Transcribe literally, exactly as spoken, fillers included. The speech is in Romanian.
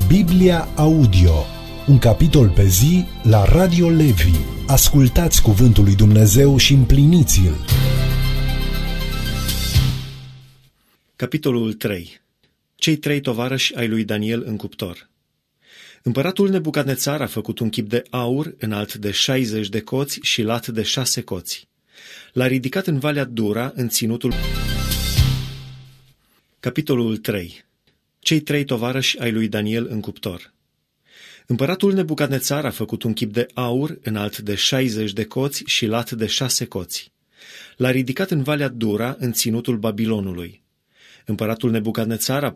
Biblia Audio, un capitol pe zi la Radio Levi. Ascultați cuvântul lui Dumnezeu și împliniți-l. Capitolul trei. Cei trei tovarăși ai lui Daniel în cuptor. Împăratul Nebucadnețar a făcut un chip de aur înalt de șaizeci de coți și lat de șase coți. L-a ridicat în Valea Dura, în ținutul... Capitolul trei. Cei trei tovarăși ai lui Daniel în cuptor. Împăratul Nebucadnețar a făcut un chip de aur înalt de șaizeci de coți și lat de șase coți. L-a ridicat în Valea Dura, în ținutul Babilonului. Împăratul Nebucadnețar a